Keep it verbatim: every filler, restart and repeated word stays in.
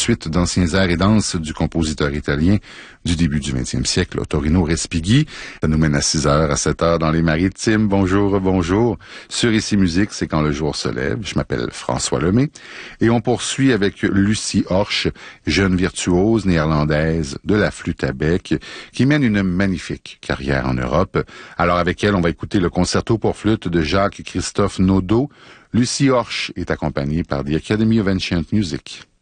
suite d'anciens airs et danses du compositeur italien du début du vingtième siècle, Torino Respighi. Ça nous mène à six heures, à sept heures dans les Maritimes. Bonjour, bonjour. Sur Ici Musique, c'est quand le jour se lève. Je m'appelle François Lemay. Et on poursuit avec Lucie Horsch, jeune virtuose néerlandaise de la flûte à bec, qui mène une magnifique carrière en Europe. Alors avec elle, on va écouter le concerto pour flûte de Jacques-Christophe Naudot. Lucie Horsch est accompagnée par The Academy of Ancient Music.